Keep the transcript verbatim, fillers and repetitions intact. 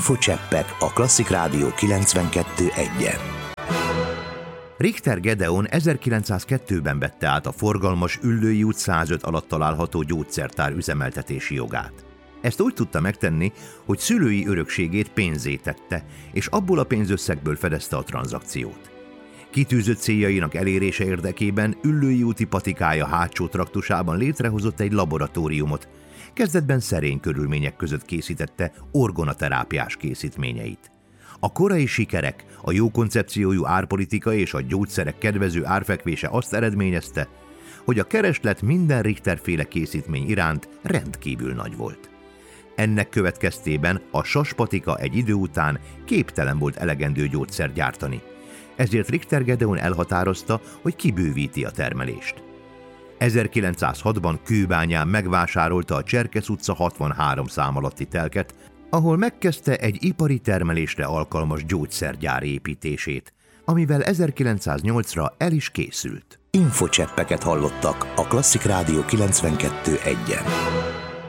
Infocseppek a Klasszik Rádió kilencvenkettő egyen. Richter Gedeon ezerkilencszázkettőben vette át a forgalmas Üllői út százöt alatt található gyógyszertár üzemeltetési jogát. Ezt úgy tudta megtenni, hogy szülői örökségét pénzzé tette, és abból a pénzösszegből fedezte a tranzakciót. Kitűzött céljainak elérése érdekében Üllői úti patikája hátsó traktusában létrehozott egy laboratóriumot. Kezdetben szerény körülmények között készítette orgonaterápiás készítményeit. A korai sikerek, a jó koncepciójú árpolitika és a gyógyszerek kedvező árfekvése azt eredményezte, hogy a kereslet minden Richter-féle készítmény iránt rendkívül nagy volt. Ennek következtében a saspatika egy idő után képtelen volt elegendő gyógyszert gyártani. Ezért Richter Gedeon elhatározta, hogy kibővíti a termelést. ezerkilencszázhatban Kőbányán megvásárolta a Cserkesz utca hatvanhárom szám alatti telket, ahol megkezdte egy ipari termelésre alkalmas gyógyszergyár építését, amivel ezerkilencszáznyolcra el is készült. Infocseppeket hallottak a Klasszik Rádió kilencvenkettő egyen.